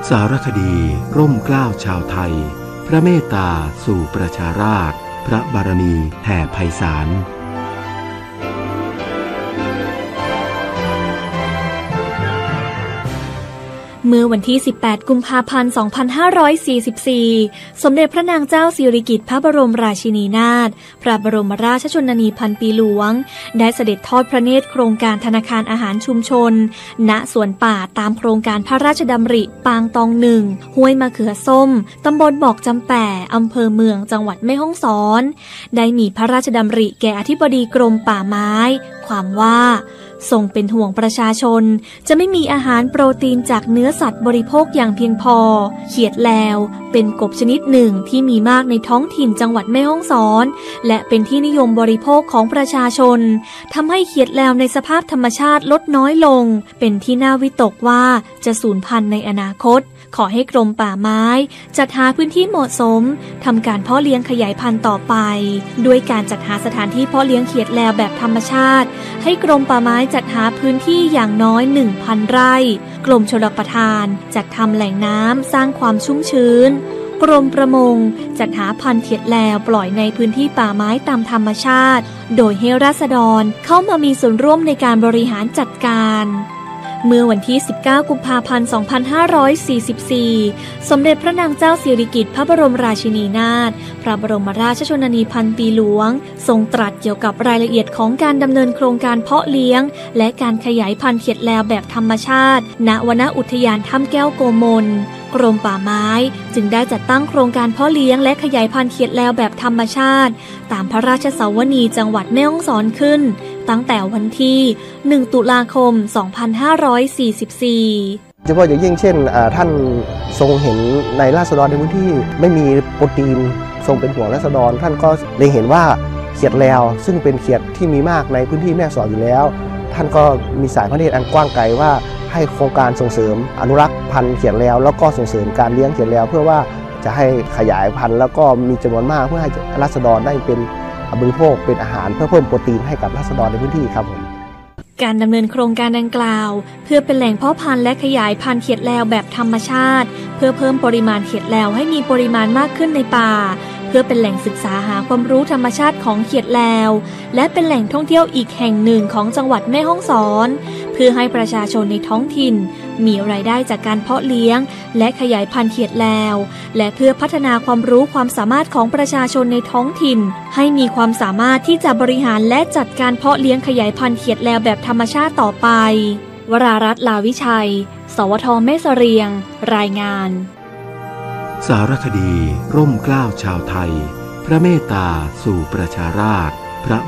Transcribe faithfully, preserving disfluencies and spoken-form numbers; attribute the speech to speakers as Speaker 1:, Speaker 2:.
Speaker 1: สารคดีร่มเกล้าชาวไทยพระเมตตาสู่ประชาราษฎร์พระบารมีแผ่ไพศาล
Speaker 2: เมื่อวันที่ สิบแปด กุมภาพันธ์ สองพันห้าร้อยสี่สิบสี่ สมเด็จพระนางเจ้าสิริกิติ์พระบรมราชินีนาถพระบรมราชชนนีพันปีหลวงได้เสด็จทอดพระเนตรโครงการธนาคารอาหารชุมชนณสวนป่าตามโครงการพระราชดำริปางตองหนึ่งห้วยมะเขือส้มตำบลบอกจำแป่อำเภอเมืองจังหวัดแม่ฮ่องสอนได้มีพระราชดำริแก่อธิบดีกรมป่าไม้ความว่าทรงเป็นห่วงประชาชนจะไม่มีอาหารโปรตีนจากเนื้อสัตว์บริโภคอย่างเพียงพอเขียดแลวเป็นกบชนิดหนึ่งที่มีมากในท้องถิ่นจังหวัดแม่ฮ่องสอนและเป็นที่นิยมบริโภคของประชาชนทำให้เขียดแลวในสภาพธรรมชาติลดน้อยลงเป็นที่น่าวิตกว่าจะสูญพันธุ์ในอนาคตขอให้กรมป่าไม้จัดหาพื้นที่เหมาะสมทำการเพาะเลี้ยงขยายพันธุ์ต่อไปด้วยการจัดหาสถานที่เพาะเลี้ยงเขียดแลวแบบธรรมชาติให้กรมป่าไม้จัดหาพื้นที่อย่างน้อย หนึ่งพัน ไร่กรมชลประทานจัดทำแหล่งน้ำสร้างความชุ่มชื้นกรมประมงจัดหาพันธุ์เขียดแลวปล่อยในพื้นที่ป่าไม้ตามธรรมชาติโดยให้ราษฎรเข้ามามีส่วนร่วมในการบริหารจัดการเมื่อวันที่ สิบเก้า กุมภาพันธ์ สองพันห้าร้อยสี่สิบสี่ สมเด็จพระนางเจ้าสิริกิติ์พระบรมราชินีนาถพระบรมราชชนนีพันปีหลวงทรงตรัสเกี่ยวกับรายละเอียดของการดำเนินโครงการเพาะเลี้ยงและการขยายพันธุ์เขียดแลวแบบธรรมชาติณวนอุทยานถ้ำแก้วโกมลกรมป่าไม้จึงได้จัดตั้งโครงการเพาะเลี้ยงและขยายพันธุ์เขียดแลวแบบธรรมชาติตามพระราชสาวนีจังหวัดแม่ฮ่องสอนขึ้นตั้งแต่วันที่ หนึ่ง ตุลาคม สองพันห้าร้อยสี่สิบสี่
Speaker 3: เฉพาะอย่างยิ่งเช่นท่านทรงเห็นในราษฎรในพื้นที่ไม่มีโปรตีนทรงเป็นห่วงราษฎรท่านก็เล็งเห็นว่าเขียดแลวซึ่งเป็นเขียดที่มีมากในพื้นที่แม่สอดอยู่แล้วท่านก็มีสายพระเนตรอันกว้างไกลว่าให้โครงการส่งเสริมอนุรักษ์พันธุ์เขียดแลวแล้วก็ส่งเสริมการเลี้ยงเขียดแลวเพื่อว่าจะให้ขยายพันธุ์แล้วก็มีจำนวนมากเพื่อให้ราษฎรได้เป็นบริโภคเป็นอาหารเพื่อเพิ่มโปรตีนให้กับราษฎรในพื้นที่ครับผม
Speaker 2: การดำเนินโครงการดังกล่าวเพื่อเป็นแหล่งเพาะพันธุ์และขยายพันธุ์เขียดแลวแบบธรรมชาติเพื่อเพิ่มปริมาณเขียดแลวให้มีปริมาณมากขึ้นในป่าเพื่อเป็นแหล่งศึกษาหาความรู้ธรรมชาติของเขียดแลวและเป็นแหล่งท่องเที่ยวอีกแห่งหนึ่งของจังหวัดแม่ฮ่องสอนเพื่อให้ประชาชนในท้องถิ่นมีรายได้จากการเพาะเลี้ยงและขยายพันธุ์เขียดแลวและเพื่อพัฒนาความรู้ความสามารถของประชาชนในท้องถิ่นให้มีความสามารถที่จะบริหารและจัดการเพาะเลี้ยงขยายพันธุ์เขียดแลวแบบธรรมชาติต่อไปวรารัตน์ ลาวิชัย สวท แม่เสรียงรายงาน
Speaker 1: สารคดีร่มเกล้าชาวไทยพระเมตตาสู่ประชาราษฎร์